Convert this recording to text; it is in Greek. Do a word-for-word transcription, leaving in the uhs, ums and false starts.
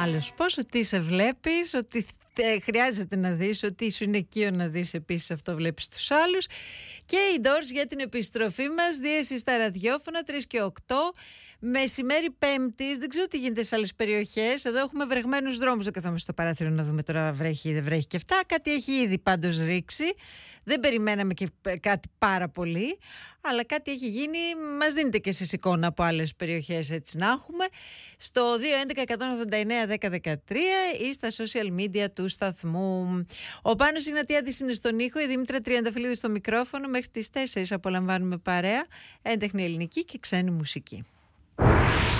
Άλλος πώς, ότι σε βλέπεις, ότι ε, χρειάζεται να δεις, ότι σου είναι οικείο να δεις επίσης αυτό βλέπεις τους άλλους. Και οι Doors για την επιστροφή μας, Δύεση στα ραδιόφωνα, τρεις και οκτώ, μεσημέρι Πέμπτης. Δεν ξέρω τι γίνεται σε άλλες περιοχές. Εδώ έχουμε βρεγμένους δρόμους, δεν καθόμαστε στο παράθυρο να δούμε τώρα βρέχει ή δεν βρέχει και αυτά. Κάτι έχει ήδη πάντως ρίξει. Δεν περιμέναμε και κάτι πάρα πολύ, αλλά κάτι έχει γίνει. Μας δίνετε και εσείς εικόνα από άλλες περιοχές, έτσι να έχουμε. Στο δύο έντεκα εκατόν ογδόντα εννέα δέκα δεκατρία ή στα social media του σταθμού. Ο Πάνος Ιγνατιάδης είναι στον ήχο, η Δήμητρα Τριανταφυλλίδη στο μικρόφωνο. Μέχρι τις τέσσερις απολαμβάνουμε παρέα, έντεχνη ελληνική και ξένη μουσική.